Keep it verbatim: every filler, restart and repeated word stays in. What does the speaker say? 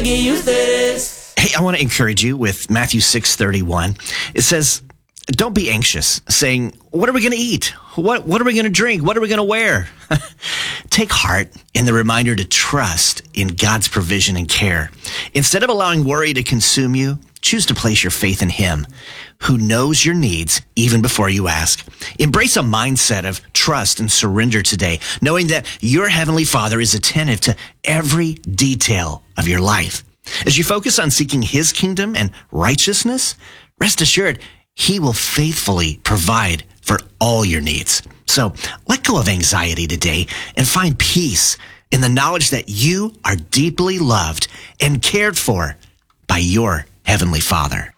seguí ustedes. Hey, I want to encourage you with Matthew six thirty-one. It says, don't be anxious, saying, what are we going to eat? What, what are we going to drink? What are we going to wear? Take heart in the reminder to trust in God's provision and care. Instead of allowing worry to consume you, choose to place your faith in Him, who knows your needs even before you ask. Embrace a mindset of trust and surrender today, knowing that your Heavenly Father is attentive to every detail of your life. As you focus on seeking His kingdom and righteousness, rest assured, He will faithfully provide for all your needs. So let go of anxiety today and find peace in the knowledge that you are deeply loved and cared for by your Heavenly Father.